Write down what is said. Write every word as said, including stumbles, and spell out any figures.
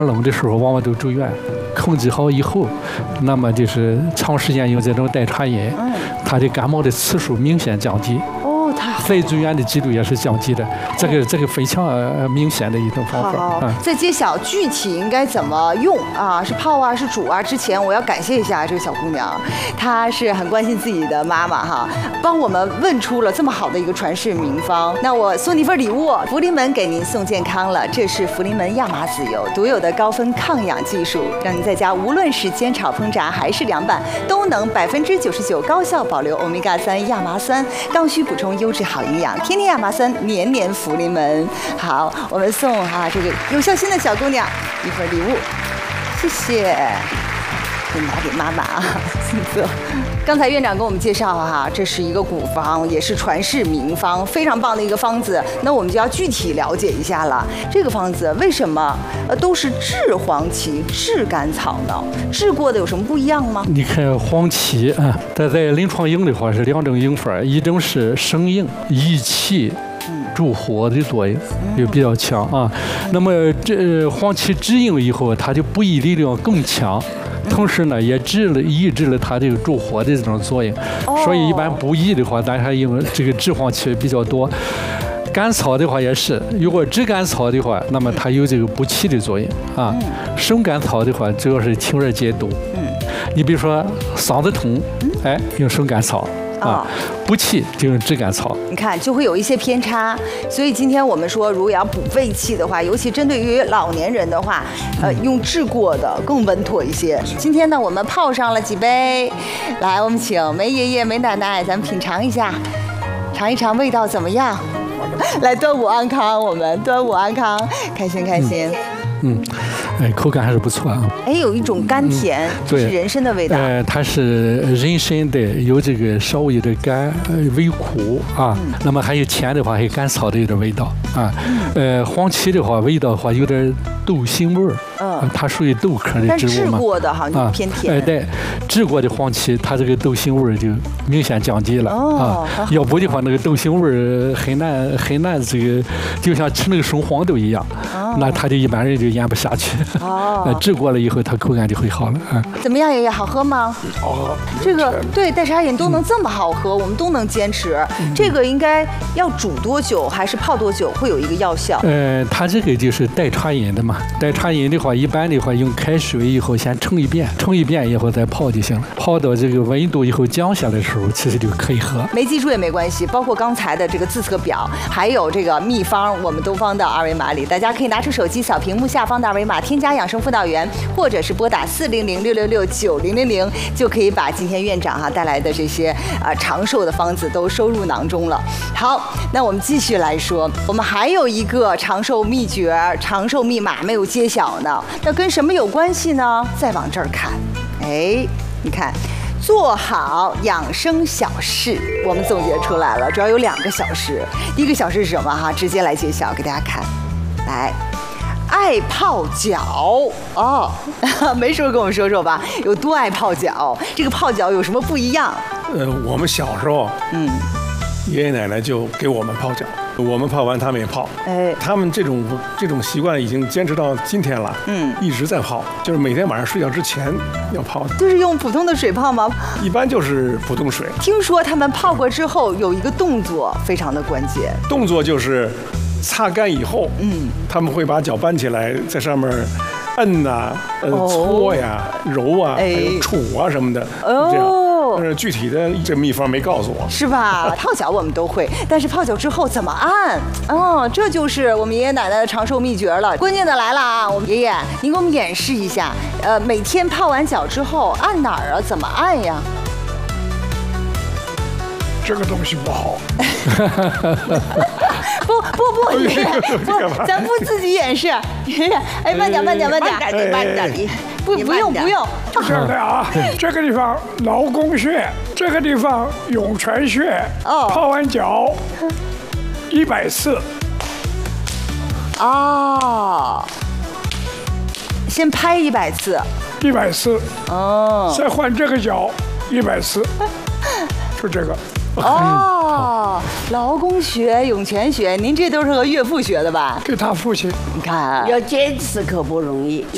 冷的时候往往都住院，控制好以后，那么就是长时间用这种代茶饮，它的感冒的次数明显降低。哦，太好。再住院的几率也是降低的，这个这个非常明显的一种方法。 好，在揭晓具体应该怎么用啊，是泡啊，是煮啊之前，我要感谢一下这个小姑娘，她是很关心自己的妈妈哈，帮我们问出了这么好的一个传世名方。那我送你一份礼物，福临门给您送健康了，这是福临门亚麻籽油独有的高分抗氧技术，让您在家无论是煎炒烹炸还是凉拌，都能百分之九十九高效保留欧米伽三亚麻酸，刚需补充优质好营养，天天亚麻酸，年年福临门。好，我们送哈、啊、这个有孝心的小姑娘一份礼物，谢谢。拿给妈妈啊，送走。刚才院长跟我们介绍哈、啊，这是一个古方，也是传世名方，非常棒的一个方子。那我们就要具体了解一下了。这个方子为什么呃都是炙黄芪、炙甘草呢？炙过的有什么不一样吗？ 你看黄芪啊，它在临床用的话是两种用法，一种是生用，益气。助火的作用就比较强啊，那么这黄芪炙用以后，它的补益力量更强，同时呢也治了抑制了它这个助火的这种作用，所以一般补益的话，咱还用这个炙黄芪比较多。甘草的话也是，如果炙甘草的话，那么它有这个补气的作用啊。生甘草的话，主要是清热解毒。嗯，你比如说嗓子痛，哎，用生甘草。啊，补气就用炙甘草， 你看就会有一些偏差，所以今天我们说，如果要补胃气的话，尤其针对于老年人的话，呃，用炙过的更稳妥一些。今天呢，我们泡上了几杯，来，我们请梅爷爷、梅奶奶，咱们品尝一下，尝一尝味道怎么样？来，端午安康，我们端午安康，开心开心。 嗯，哎，口感还是不错啊。 哎，有一种甘甜，嗯、对，是人参的味道。 呃，它是人参的，有这个稍微的甘，微苦啊。嗯、那么还有甜的话，还有甘草的有点味道啊。嗯、呃，黄芪的话，味道的话有点豆腥味儿。嗯、呃，它属于豆科的植物嘛。但是炙过的哈，啊、偏甜。 哎，对，炙过的黄芪，它这个豆腥味儿就明显降低了、哦、啊。要不的话，那个豆腥味儿很难很难，这个就像吃那个生黄豆一样。哦、那它就一般人就咽不下去。哦，炙过了以后，它口感就会好了啊。 怎么样，爷爷好喝吗？ 好喝。 这个对代茶饮都能这么好喝，嗯、我们都能坚持。嗯、这个应该要煮多久，还是泡多久会有一个药效？ 呃，它这个就是代茶饮的嘛。代茶饮的话，一般的话用开水以后先冲一遍，冲一遍以后再泡就行了。泡到这个温度以后降下来的时候，其实就可以喝。 没记住也没关系，包括刚才的这个自测表，还有这个秘方，我们东方的二维码里，大家可以拿出手机扫屏幕下方的二维码，添加养生辅导员，或者是拨打四零零六六六九零零零，就可以把今天院长哈、啊、带来的这些啊、呃、长寿的方子都收入囊中了。好，那我们继续来说，我们还有一个长寿秘诀、长寿密码没有揭晓呢，那跟什么有关系呢？再往这儿看，哎，你看。做好养生小事，我们总结出来了，主要有两个小事。第一个小事是什么哈？直接来揭晓，给大家看。来，爱泡脚哦，没说跟我们说说吧，有多爱泡脚？这个泡脚有什么不一样？ 呃，我们小时候，嗯，爷爷奶奶就给我们泡脚。我们泡完，他们也泡。哎，他们这种这种习惯已经坚持到今天了。嗯，一直在泡，就是每天晚上睡觉之前要泡。 就是用普通的水泡吗？ 一般就是普通水。 听说他们泡过之后有一个动作非常的关键。 动作就是擦干以后，嗯，他们会把脚搬起来，在上面摁呐、呃、搓呀、揉啊，还有杵啊什么的，这样。但是具体的这秘方没告诉我， 是吧？泡脚我们都会，但是泡脚之后怎么按？哦，这就是我们爷爷奶奶的长寿秘诀了。关键的来了啊！我们爷爷，您给我们演示一下，呃，每天泡完脚之后按哪儿啊？怎么按呀？ 这个东西不好。 不不不，爷爷，不，咱不自己演示。爷爷，哎，慢点慢点慢点，慢点，你不不用不用。 就这样的啊，这个地方劳宫穴，这个地方涌泉穴。哦，泡完脚一百次。 哦，先拍一百次。 一百次。哦。再换这个脚一百次，就这个。 哦，劳宫穴、涌泉穴，您这都是和岳父学的吧？ 给他父亲。 你看， 要坚持可不容易。